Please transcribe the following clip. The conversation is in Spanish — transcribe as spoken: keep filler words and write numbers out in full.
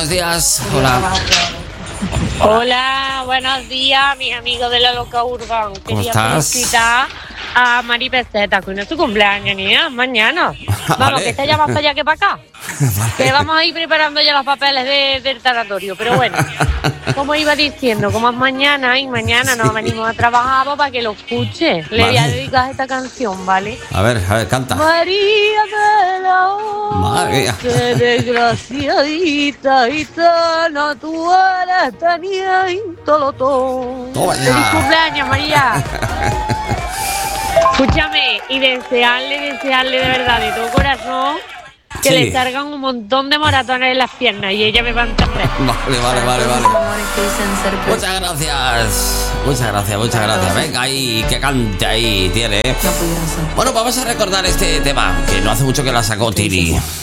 buenos días. Hola. Hola, buenos días, mis amigos de la Loca Urban. ¿Cómo Quería estás? felicitar a Mari Peseta, que no es su cumpleaños ni nada, mañana. Vamos, Vale. que está ya más para allá que para acá. Vale. Que vamos a ir preparando ya los papeles de, del tanatorio, pero bueno. Como iba diciendo, como es mañana y mañana nos venimos a trabajar pues, para que lo escuche. Le voy a Vale. dedicar esta canción, ¿vale? A ver, a ver, canta. María de la O, Madre mía. qué desgraciadita gitana, tú eres teniendo lo todo. Toma ya. ¡Feliz cumpleaños, María! Escúchame, y desearle, desearle de verdad, de todo corazón, que Sí. le salgan un montón de moratones en las piernas y ella me va a entender. Vale, vale, vale, vale. Muchas gracias. Muchas gracias, muchas gracias. Venga ahí, que cante ahí, tiene. Bueno, vamos a recordar este tema, que no hace mucho que la sacó Tini.